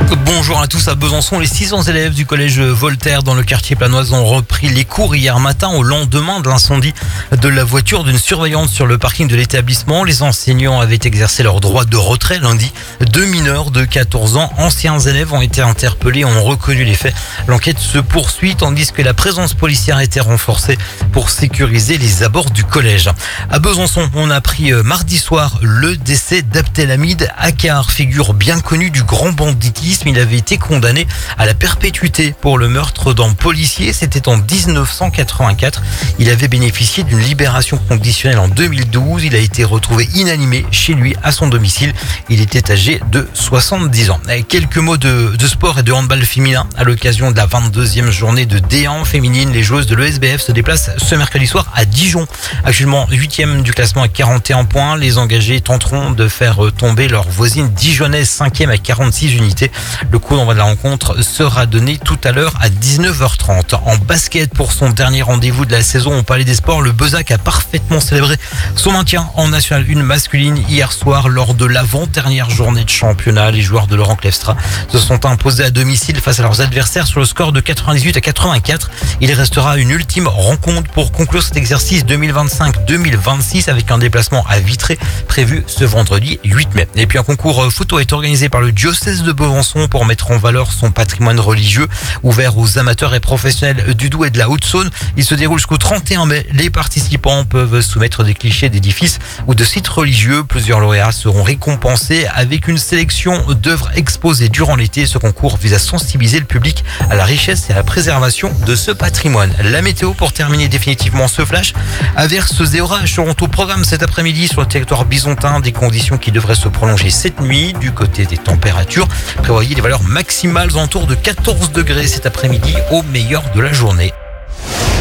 Bonjour à tous. À Besançon, les 600 élèves du collège Voltaire dans le quartier Planoise ont repris les cours hier matin au lendemain de l'incendie de la voiture d'une surveillante sur le parking de l'établissement. Les enseignants avaient exercé leur droit de retrait lundi. 2 mineurs de 14 ans, anciens élèves, ont été interpellés et ont reconnu les faits. L'enquête se poursuit tandis que la présence policière a été renforcée pour sécuriser les abords du collège. À Besançon, on a appris mardi soir le décès d'Abdelhamid Akar, figure bien connue du grand banditisme. Il avait été condamné à la perpétuité pour le meurtre d'un policier. C'était en 1984. Il avait bénéficié d'une libération conditionnelle en 2012. Il a été retrouvé inanimé chez lui à son domicile. Il était âgé de 70 ans. Quelques mots de sport et de handball féminin. À l'occasion de la 22e journée de D1 féminine, les joueuses de l'ESBF se déplacent ce mercredi soir à Dijon. Actuellement 8e du classement à 41 points. Les engagés tenteront de faire tomber leur voisine dijonnaise 5e à 46 unités. Le coup d'envoi de la rencontre sera donné tout à l'heure à 19h30. En basket, pour son dernier rendez-vous de la saison au Palais des Sports, le Bezac a parfaitement célébré son maintien en National 1 masculine hier soir lors de l'avant-dernière journée de championnat. Les joueurs de Laurent Clefstra se sont imposés à domicile face à leurs adversaires sur le score de 98 à 84. Il restera une ultime rencontre pour conclure cet exercice 2025-2026 avec un déplacement à Vitré prévu ce vendredi 8 mai. Et puis un concours photo est organisé par le diocèse de Besançon pour mettre en valeur son patrimoine religieux, ouvert aux amateurs et professionnels du Doubs et de la Haute-Saône. Il se déroule jusqu'au 31 mai. Les participants peuvent soumettre des clichés d'édifices ou de sites religieux. Plusieurs lauréats seront récompensés avec une sélection d'œuvres exposées durant l'été. Ce concours vise à sensibiliser le public à la richesse et à la préservation de ce patrimoine. La météo pour terminer définitivement ce flash. Averses et orages seront au programme cet après-midi sur le territoire bisontin. Des conditions qui devraient se prolonger cette nuit. Du côté des températures, prévoyez des valeurs maximales autour de 14 degrés cet après-midi au meilleur de la journée.